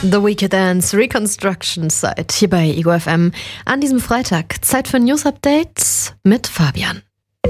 The Wicked Dance Reconstruction Site hier bei Ego FM an diesem Freitag. Zeit für News Updates mit Fabian.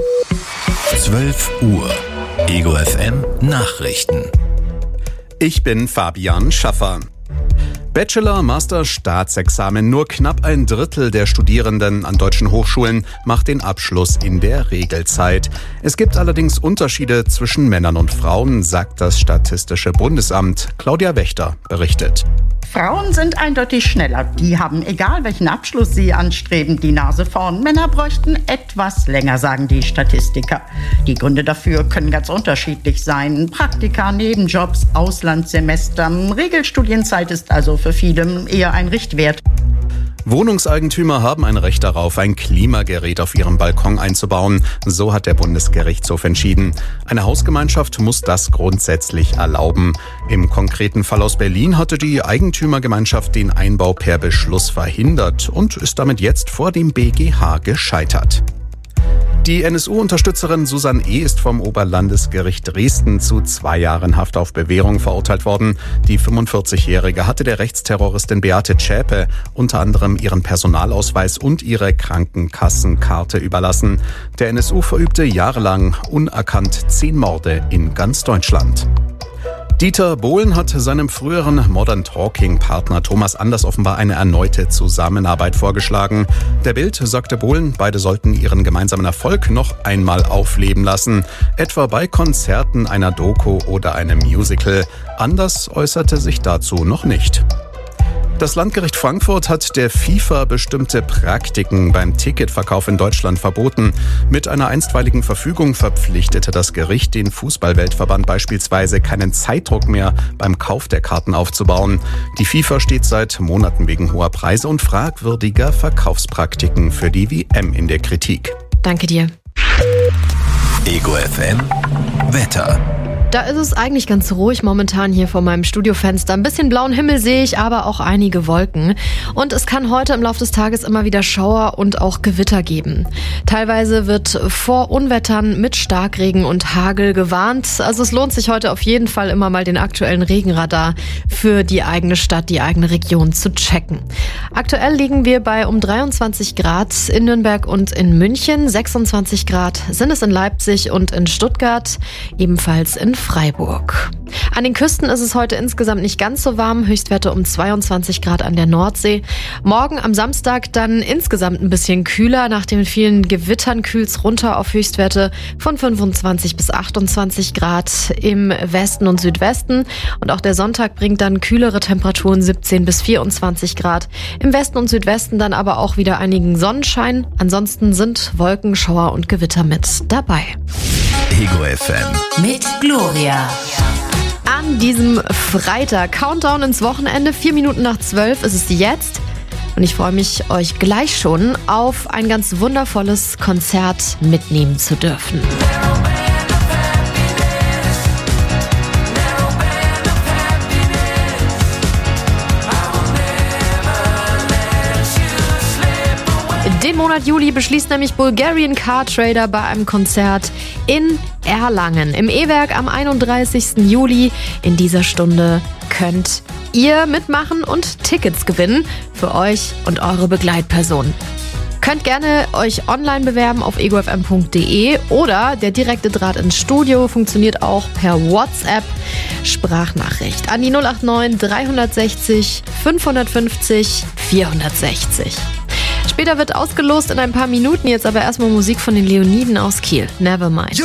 12 Uhr. Ego FM Nachrichten. Ich bin Fabian Schaffer. Bachelor, Master, Staatsexamen. Nur knapp ein Drittel der Studierenden an deutschen Hochschulen macht den Abschluss in der Regelzeit. Es gibt allerdings Unterschiede zwischen Männern und Frauen, sagt das Statistische Bundesamt. Claudia Wächter berichtet. Frauen sind eindeutig schneller. Die haben, egal welchen Abschluss sie anstreben, die Nase vorn. Männer bräuchten etwas länger, sagen die Statistiker. Die Gründe dafür können ganz unterschiedlich sein. Praktika, Nebenjobs, Auslandssemester. Regelstudienzeit ist also für viele eher ein Richtwert. Wohnungseigentümer haben ein Recht darauf, ein Klimagerät auf ihrem Balkon einzubauen. So hat der Bundesgerichtshof entschieden. Eine Hausgemeinschaft muss das grundsätzlich erlauben. Im konkreten Fall aus Berlin hatte die Eigentümergemeinschaft den Einbau per Beschluss verhindert und ist damit jetzt vor dem BGH gescheitert. Die NSU-Unterstützerin Susanne E. ist vom Oberlandesgericht Dresden zu 2 Jahren Haft auf Bewährung verurteilt worden. Die 45-Jährige hatte der Rechtsterroristin Beate Zschäpe unter anderem ihren Personalausweis und ihre Krankenkassenkarte überlassen. Der NSU verübte jahrelang unerkannt 10 Morde in ganz Deutschland. Dieter Bohlen hat seinem früheren Modern Talking-Partner Thomas Anders offenbar eine erneute Zusammenarbeit vorgeschlagen. Der Bild sagte Bohlen, beide sollten ihren gemeinsamen Erfolg noch einmal aufleben lassen, etwa bei Konzerten, einer Doku oder einem Musical. Anders äußerte sich dazu noch nicht. Das Landgericht Frankfurt hat der FIFA bestimmte Praktiken beim Ticketverkauf in Deutschland verboten. Mit einer einstweiligen Verfügung verpflichtete das Gericht den Fußballweltverband beispielsweise, keinen Zeitdruck mehr beim Kauf der Karten aufzubauen. Die FIFA steht seit Monaten wegen hoher Preise und fragwürdiger Verkaufspraktiken für die WM in der Kritik. Danke dir. Ego FM Wetter. Da ist es eigentlich ganz ruhig momentan hier vor meinem Studiofenster. Ein bisschen blauen Himmel sehe ich, aber auch einige Wolken. Und es kann heute im Laufe des Tages immer wieder Schauer und auch Gewitter geben. Teilweise wird vor Unwettern mit Starkregen und Hagel gewarnt. Also es lohnt sich heute auf jeden Fall immer mal den aktuellen Regenradar für die eigene Stadt, die eigene Region zu checken. Aktuell liegen wir bei um 23 Grad in Nürnberg und in München. 26 Grad sind es in Leipzig und in Stuttgart, ebenfalls in Freiburg. An den Küsten ist es heute insgesamt nicht ganz so warm, Höchstwerte um 22 Grad an der Nordsee. Morgen am Samstag dann insgesamt ein bisschen kühler. Nach den vielen Gewittern kühlt's runter auf Höchstwerte von 25 bis 28 Grad im Westen und Südwesten. Und auch der Sonntag bringt dann kühlere Temperaturen, 17 bis 24 Grad. Im Westen und Südwesten dann aber auch wieder einigen Sonnenschein. Ansonsten sind Wolken, Schauer und Gewitter mit dabei. Ego FM mit Gloria. An diesem Freitag, Countdown ins Wochenende, 4 Minuten nach 12 ist es jetzt. Und ich freue mich, euch gleich schon auf ein ganz wundervolles Konzert mitnehmen zu dürfen. Den Monat Juli beschließt nämlich Bulgarian Car Trader bei einem Konzert in Erlangen. Im E-Werk am 31. Juli. In dieser Stunde könnt ihr mitmachen und Tickets gewinnen für euch und eure Begleitperson. Könnt gerne euch online bewerben auf egofm.de oder der direkte Draht ins Studio funktioniert auch per WhatsApp Sprachnachricht an die 089 360 550 460. Später wird ausgelost in ein paar Minuten, jetzt aber erstmal Musik von den Leoniden aus Kiel. Nevermind.